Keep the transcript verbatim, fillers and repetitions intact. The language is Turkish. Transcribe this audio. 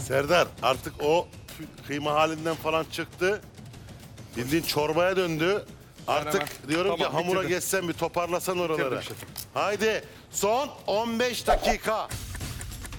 Serdar artık o kıyma halinden falan çıktı. Bildiğin çorbaya döndü. Artık hemen- diyorum Tamam, ki hamura bitirdim. geçsen bir toparlasan oraları. Bitirdim şefim. Haydi son on beş dakika.